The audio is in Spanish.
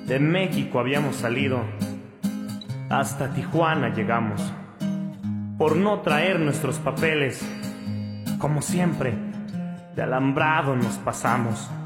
De México habíamos salido, hasta Tijuana llegamos, por no traer nuestros papeles. Como siempre, de alambrado nos pasamos.